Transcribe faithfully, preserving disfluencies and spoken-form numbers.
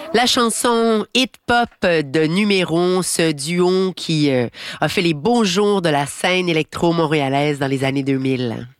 La chanson Hit Pop de Numéro, ce duo qui euh, a fait les beaux jours de la scène électro-montréalaise dans les années deux mille.